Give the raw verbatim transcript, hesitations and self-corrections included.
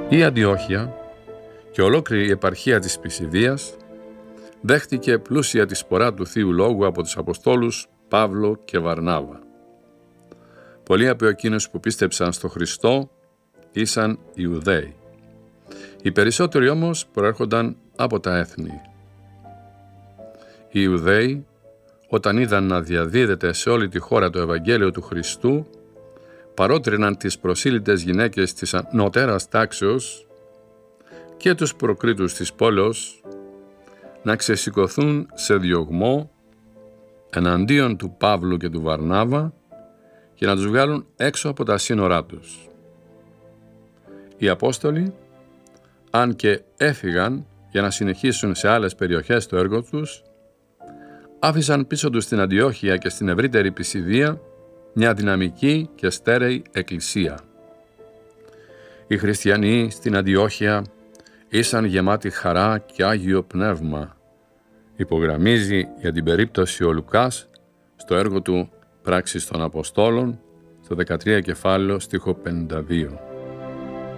Η Αντιόχεια και ολόκληρη η επαρχία της Πισιδίας δέχτηκε πλούσια τη σπορά του Θείου Λόγου από τους Αποστόλους Παύλο και Βαρνάβα. Πολλοί από εκείνους που πίστεψαν στο Χριστό ήσαν Ιουδαίοι. Οι περισσότεροι όμως προέρχονταν από τα έθνη. Οι Ιουδαίοι, όταν είδαν να διαδίδεται σε όλη τη χώρα το Ευαγγέλιο του Χριστού, παρότριναν τις προσήλυτες γυναίκες της νοτέρας τάξεως και τους προκρίτους της πόλεως να ξεσηκωθούν σε διωγμό εναντίον του Παύλου και του Βαρνάβα και να τους βγάλουν έξω από τα σύνορά τους. Οι Απόστολοι, αν και έφυγαν για να συνεχίσουν σε άλλες περιοχές το έργο τους, άφησαν πίσω τους στην Αντιόχεια και στην ευρύτερη Πισιδία μια δυναμική και στέρεη εκκλησία. Οι χριστιανοί στην Αντιόχεια ήσαν γεμάτοι χαρά και Άγιο Πνεύμα. Υπογραμμίζει για την περίπτωση ο Λουκάς στο έργο του «Πράξεις των Αποστόλων» στο δεκατρία κεφάλαιο στίχο πενήντα δύο.